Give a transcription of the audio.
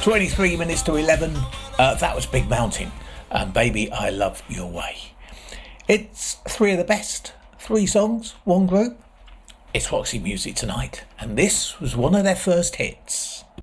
23 minutes to 11. That was Big Mountain. And Baby, I Love Your Way. It's three of the best. 3 songs, 1 group. It's Roxy Music Tonight. And this was one of their first hits.